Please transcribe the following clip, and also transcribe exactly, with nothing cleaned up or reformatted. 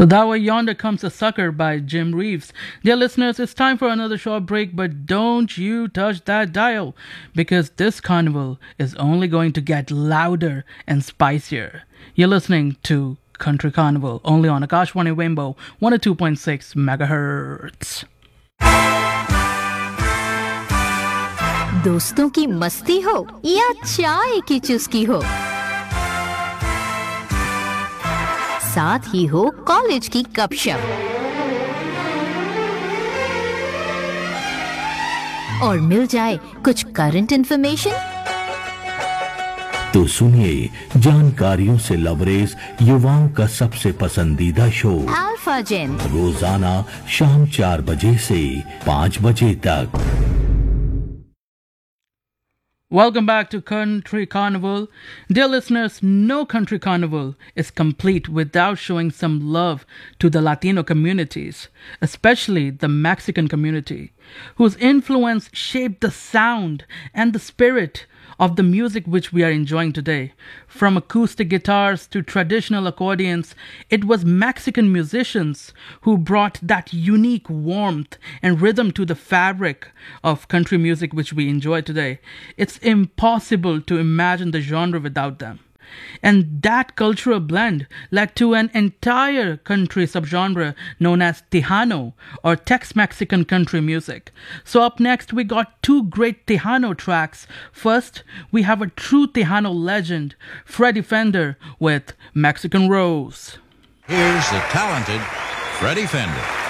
So that way Yonder Comes a Sucker by Jim Reeves. Dear listeners, it's time for another short break, but don't you touch that dial, because this carnival is only going to get louder and spicier. You're listening to Country Carnival, only on Akashwani Rainbow one oh two point six megahertz. दोस्तों की मस्ती हो या चाय की चुस्की हो, साथ ही हो कॉलेज की गपशप और मिल जाए कुछ करंट इंफॉर्मेशन, तो सुनिए जानकारियों से लबरेज युवाओं का सबसे पसंदीदा शो अल्फा जेन, रोजाना शाम चार बजे से पाँच बजे तक. Welcome back to Country Carnival. Dear listeners, no Country Carnival is complete without showing some love to the Latino communities, especially the Mexican community, whose influence shaped the sound and the spirit of the music which we are enjoying today. From acoustic guitars to traditional accordions, it was Mexican musicians who brought that unique warmth and rhythm to the fabric of country music which we enjoy today. It's impossible to imagine the genre without them. And that cultural blend led to an entire country subgenre known as Tejano or Tex-Mexican country music. So up next we got two great Tejano tracks. First, we have a true Tejano legend, Freddie Fender with Mexican Rose. Here's the talented Freddie Fender.